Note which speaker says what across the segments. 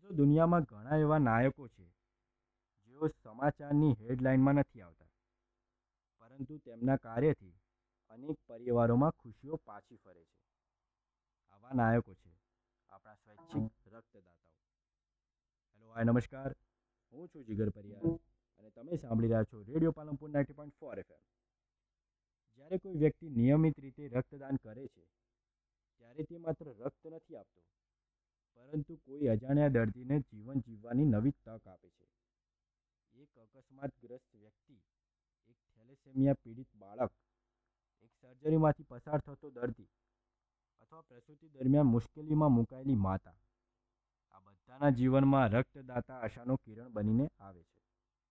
Speaker 1: મિત્રો, દુનિયામાં ઘણા એવા નાયકો છે જેઓ સમાચારની હેડલાઇનમાં નથી આવતા, પરંતુ તેમના કાર્યથી અનેક પરિવારોમાં ખુશીઓ પાછી ફરે છે. આવા નાયકો છે આપણા સ્વૈચ્છિક રક્તદાતાઓ. હેલો, હાય, નમસ્કાર. હું છું જીગર પરિયાર અને તમે સાંભળી રહ્યા છો રેડિયો પાલનપુર 90.4 FM. જ્યારે કોઈ વ્યક્તિ નિયમિત રીતે રક્તદાન કરે છે, ત્યારે તે માત્ર રક્ત નથી આપતો, પરંતુ કોઈ અજાણ્યા દર્દીને જીવન જીવવાની નવી તક આપે છે. એક અકસ્માતગ્રસ્ત વ્યક્તિ, એક થેલેસેમિયા પીડિત બાળક, એક સર્જરીમાંથી પસાર થતો દર્દી અથવા પ્રસૂતિ દરમિયાન મુશ્કેલીમાં મુકાયેલી માતા, આ બધાના જીવનમાં રક્તદાતા આશાનો કિરણ બનીને આવે છે.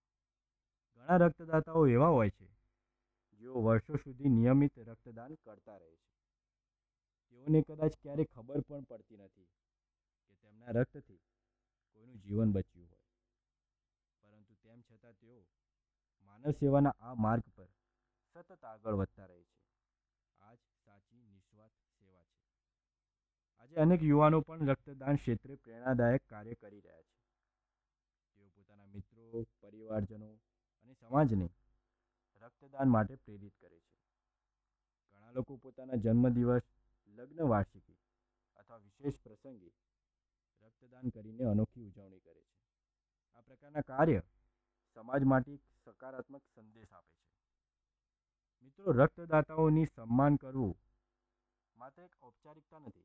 Speaker 1: ઘણા રક્તદાતાઓ એવા હોય છે જેઓ વર્ષો સુધી નિયમિત રક્તદાન કરતા રહે છે. તેઓને કદાચ ક્યારેય ખબર પણ પડતી નથી કે તેમના રક્તથી કોઈનું જીવન બચ્યું હોય, પરંતુ તેમ છતાં તેઓ માનવ સેવાના આ માર્ગ પર સતત આગળ વધતા રહે છે. આ જ સાચી નિસ્વાર્થ સેવા છે. આજે અનેક યુવાનો પણ રક્તદાન ક્ષેત્રે પ્રેરણાદાયક કાર્ય કરી રહ્યા છે. તેઓ પોતાના મિત્રો, પરિવારજનો અને સમાજને રક્તદાન માટે પ્રેરિત કરે છે. ઘણા લોકો પોતાના જન્મદિવસ, લગ્ન વાર્ષિકી અથવા વિશેષ પ્રસંગે રક્તદાન કરીને અનોખી ઉજવણી કરે છે. આ પ્રકારના કાર્ય સમાજ માટે એક સકારાત્મક સંદેશ આપે છે. મિત્રો, રક્તદાતાઓની સન્માન કરવું માત્ર એક ઔપચારિકતા નથી,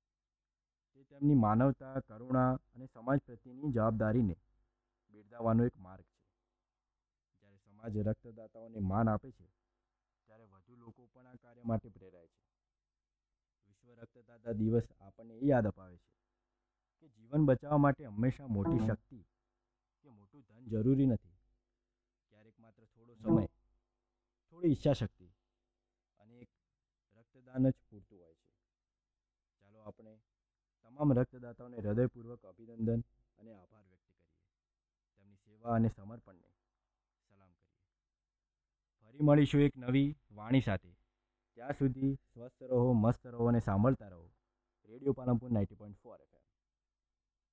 Speaker 1: તે તેમની માનવતા, કરુણા અને સમાજ પ્રત્યેની જવાબદારીને બિરદાવવાનો એક માર્ગ છે. જ્યારે સમાજ રક્તદાતાઓને માન આપે છે, ત્યારે વધુ લોકો પણ આ કાર્ય માટે પ્રેરાય છે. વિશ્વ રક્તદાતા દિવસ આપણને એ યાદ અપાવે છે કે જીવન બચાવવા માટે હંમેશા મોટી શક્તિ કે મોટું ધન જરૂરી નથી. ક્યારેક માત્ર થોડો સમય, થોડી ઈચ્છાશક્તિ અને એક રક્તદાન જ પૂરતું હોય છે. ચાલો આપણે તમામ રક્તદાતાઓને હૃદયપૂર્વક અભિનંદન અને આભાર વ્યક્ત કરીએ. તેમની સેવા અને સમર્પણને સલામ કરીએ. ફરી મળીશું એક નવી વાણી સાથે. ત્યાં સુધી સ્વસ્થ રહો, મસ્ત રહો અને સાંભળતા રહો રેડિયો પાલનપુર 90.4 FM.